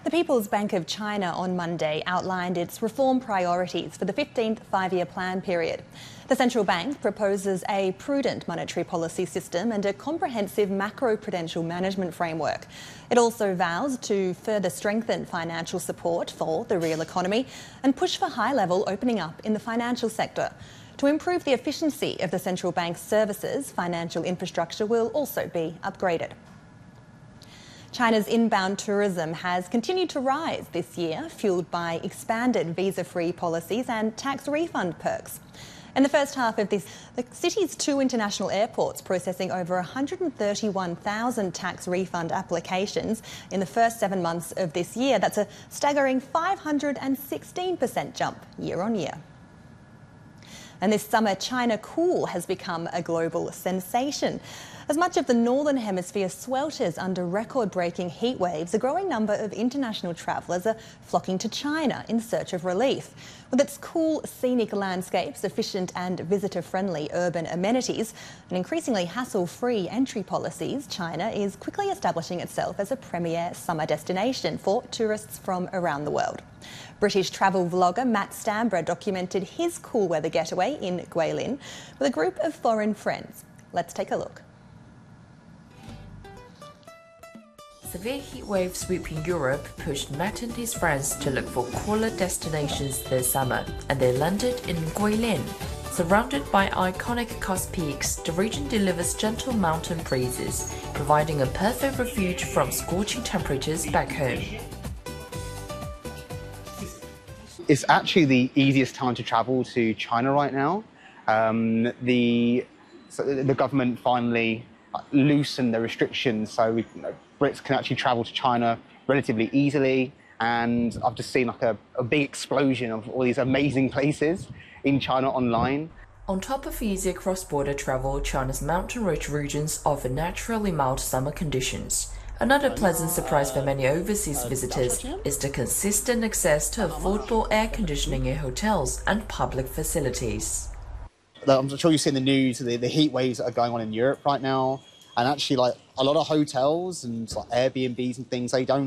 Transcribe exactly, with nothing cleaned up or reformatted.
The People's Bank of China on Monday outlined its reform priorities for the fifteenth five-year plan period. The central bank proposes a prudent monetary policy system and a comprehensive macro-prudential management framework. It also vows to further strengthen financial support for the real economy and push for high-level opening up in the financial sector. To improve the efficiency of the central bank's services, financial infrastructure will also be upgraded. China's inbound tourism has continued to rise this year, fuelled by expanded visa-free policies and tax refund perks. In the first half of this, the city's two international airports processing over one hundred thirty-one thousand tax refund applications in the first seven months of this year. That's a staggering five hundred sixteen percent jump year on year. And this summer, China Cool has become a global sensation. As much of the Northern Hemisphere swelters under record-breaking heat waves, a growing number of international travellers are flocking to China in search of relief. With its cool, scenic landscapes, efficient and visitor-friendly urban amenities, and increasingly hassle-free entry policies, China is quickly establishing itself as a premier summer destination for tourists from around the world. British travel vlogger Matt Stambra documented his cool weather getaway in Guilin with a group of foreign friends. Let's take a look. Severe heat waves sweeping Europe pushed Matt and his friends to look for cooler destinations this summer, and they landed in Guilin. Surrounded by iconic coast peaks, the region delivers gentle mountain breezes, providing a perfect refuge from scorching temperatures back home. It's actually the easiest time to travel to China right now. Um, the, so the government finally loosened the restrictions, so we, you know, Brits can actually travel to China relatively easily, and I've just seen like a, a big explosion of all these amazing places in China online. On top of easy cross-border travel, China's mountain-rich regions offer naturally mild summer conditions. Another pleasant surprise for many overseas visitors is the consistent access to affordable air conditioning in hotels and public facilities. I'm sure you've seen the news, the, the heat waves that are going on in Europe right now, and actually like a lot of hotels and like Airbnbs and things, they don't